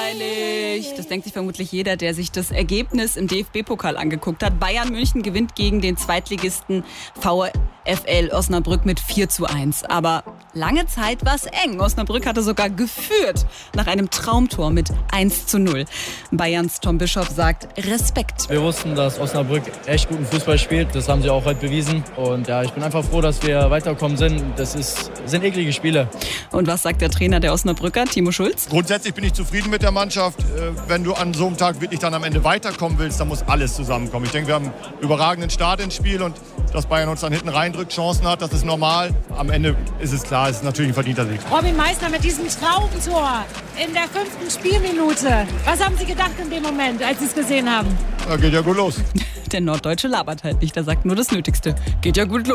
langweilig. Das denkt sich vermutlich jeder, der sich das Ergebnis im DFB-Pokal angeguckt hat. Bayern München gewinnt gegen den Zweitligisten VfL Osnabrück mit 4:1. Aber lange Zeit war es eng. Osnabrück hatte sogar geführt nach einem Traumtor mit 1:0. Bayerns Tom Bischoff sagt Respekt. Wir wussten, dass Osnabrück echt guten Fußball spielt. Das haben sie auch heute bewiesen. Und ja, ich bin einfach froh, dass wir weiterkommen sind. Sind eklige Spiele. Und was sagt der Trainer der Osnabrücker, Timo Schulz? Grundsätzlich bin ich zufrieden mit der Mannschaft. Wenn du an so einem Tag wirklich dann am Ende weiterkommen willst, dann muss alles zusammenkommen. Ich denke, wir haben einen überragenden Start ins Spiel und dass Bayern uns dann hinten reindrückt, Chancen hat, das ist normal. Am Ende ist es klar, es ist natürlich ein verdienter Sieg. Robin Meissner mit diesem Traumtor in der 5. Spielminute. Was haben Sie gedacht in dem Moment, als Sie es gesehen haben? Da geht ja gut los. Der Norddeutsche labert halt nicht, der sagt nur das Nötigste. Geht ja gut los.